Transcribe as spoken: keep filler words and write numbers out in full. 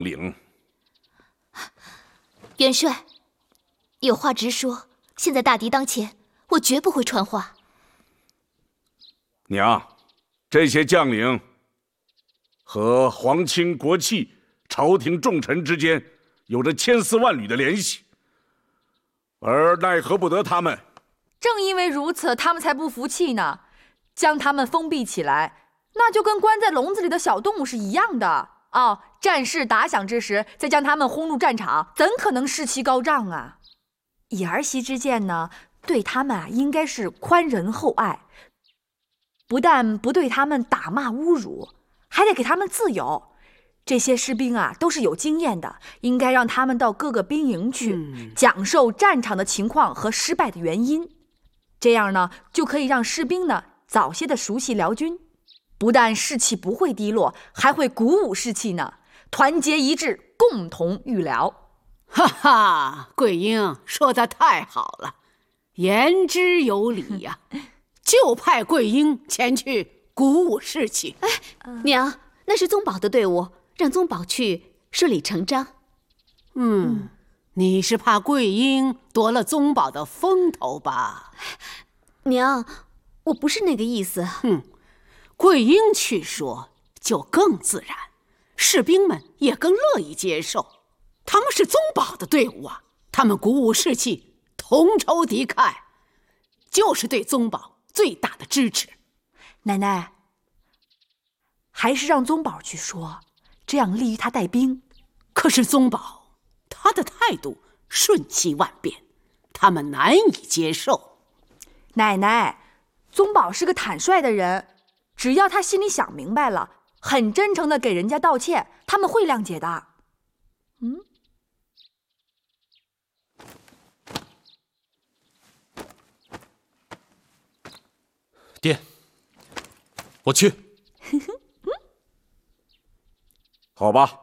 领。 元帅，有话直说，现在大敌当前，我绝不会传话。 娘，这些将领和皇亲国戚、朝廷重臣之间有着千丝万缕的联系，而奈何不得他们。 正因为如此，他们才不服气呢。将他们封闭起来，那就跟关在笼子里的小动物是一样的。哦，战事打响之时，再将他们轰入战场，怎可能士气高涨啊？以儿媳之见呢，对他们啊，应该是宽仁厚爱，不但不对他们打骂侮辱，还得给他们自由。这些士兵啊，都是有经验的，应该让他们到各个兵营去，嗯、讲授战场的情况和失败的原因。这样呢，就可以让士兵呢早些的熟悉辽军，不但士气不会低落，还会鼓舞士气呢。团结一致，共同御辽。 哈哈，桂英说得太好了，言之有理呀、啊。就派桂英前去鼓舞士气。 哎，娘，那是宗保的队伍，让宗保去顺理成章。 嗯。嗯，你是怕桂英夺了宗保的风头吧？ 娘，我不是那个意思。 哼，桂英去说就更自然，士兵们也更乐意接受。他们是宗保的队伍啊，他们鼓舞士气，同仇敌忾，就是对宗保最大的支持。 奶奶，还是让宗保去说，这样利于他带兵。 可是宗保他的态度瞬息万变，他们难以接受。 奶奶，宗保是个坦率的人，只要他心里想明白了，很真诚的给人家道歉，他们会谅解的。嗯， 爹，我去。 好吧，